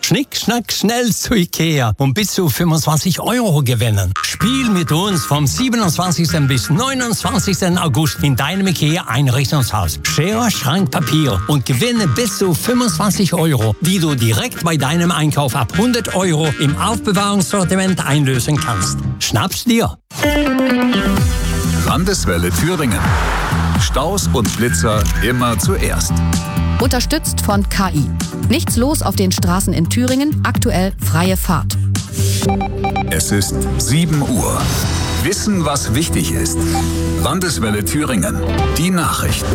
Schnick, schnack, schnell zu Ikea und bis zu 25 € gewinnen. Spiel mit uns vom 27. bis 29. August in deinem Ikea-Einrichtungshaus. Schere, Schrank, Papier und gewinne bis zu 25 €, die du direkt bei deinem Einkauf ab 100 € im Aufbewahrungssortiment einlösen kannst. Schnapp's dir! Landeswelle Thüringen. Staus und Blitzer immer zuerst. Unterstützt von KI. Nichts los auf den Straßen in Thüringen, aktuell freie Fahrt. Es ist 7 Uhr. Wissen, was wichtig ist. Landeswelle Thüringen. Die Nachrichten.